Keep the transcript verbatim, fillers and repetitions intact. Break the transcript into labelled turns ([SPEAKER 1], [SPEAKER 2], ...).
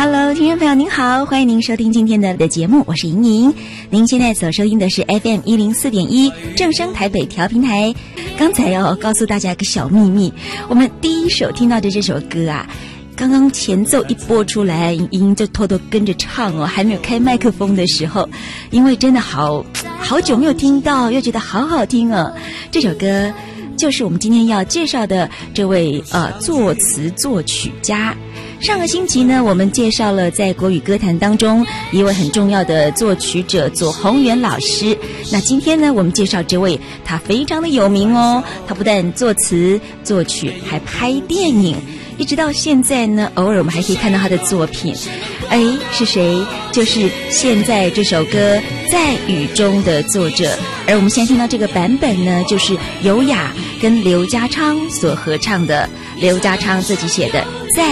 [SPEAKER 1] Hello， 听众朋友您好，欢迎您收听今天的的节目，我是莹莹。您现在所收听的是 F M 一零四点一正声台北调频台。刚才哦，告诉大家一个小秘密，我们第一首听到的这首歌啊，刚刚前奏一播出来，莹莹就偷偷跟着唱哦，还没有开麦克风的时候，因为真的好好久没有听到，又觉得好好听哦。这首歌就是我们今天要介绍的这位呃作词作曲家。上个星期呢，我们介绍了在国语歌坛当中一位很重要的作曲者左宏元老师。那今天呢，我们介绍这位，他非常的有名哦，他不但作词作曲，还拍电影，一直到现在呢，偶尔我们还可以看到他的作品。哎，是谁？就是现在这首歌《在雨中》的作者。而我们现在听到这个版本呢，就是尤雅跟刘家昌所合唱的，刘家昌自己写的《在